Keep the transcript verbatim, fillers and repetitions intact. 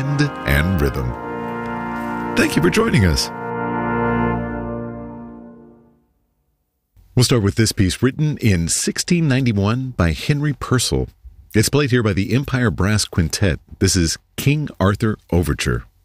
wind and rhythm. Thank you for joining us. We'll start with this piece written in sixteen ninety-one by Henry Purcell. It's played here by the Empire Brass Quintet. This is King Arthur Overture.